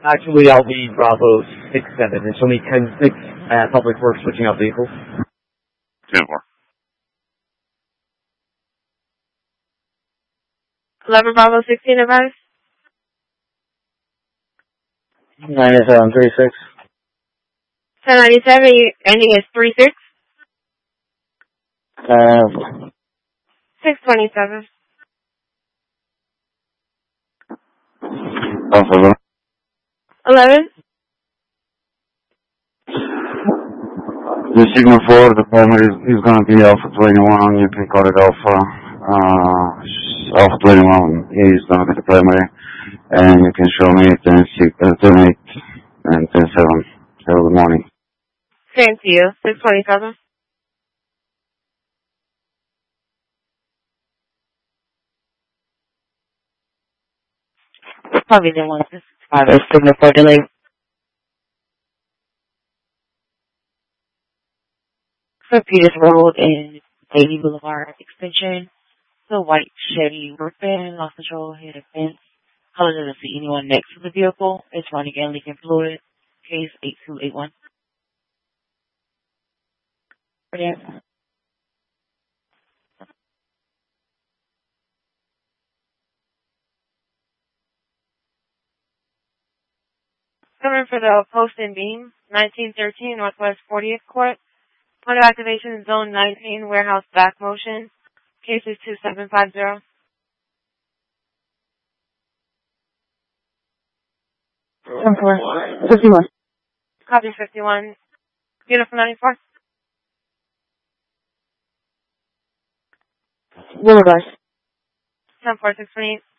Actually, I'll be Bravo 6-7. It's only 10-6 Public Works switching out vehicles. 10-4. 11 Bravo 16 advice. 9736. 1097, ending is 36. 627. Alpha 11. The signal for the primary is going to be Alpha 21. You can call it Alpha. Alpha 21 is going to be the primary. And you can show me 10-8 and 10-7. Have a good morning. Same to you. 627. Probably the one to have a signal for delay. For Peters Road and Davie Boulevard Extension, the white Chevy roof van lost control, hit a fence. Caller doesn't see anyone next to the vehicle. It's running and leaking fluid. Case 8281. Brilliant. Coming for the Post and Beam, 1913 Northwest 40th Court. Under activation zone 19, warehouse back motion. Case is 2750. 51. Copy 51. Beautiful 94. Boulevard. 10468.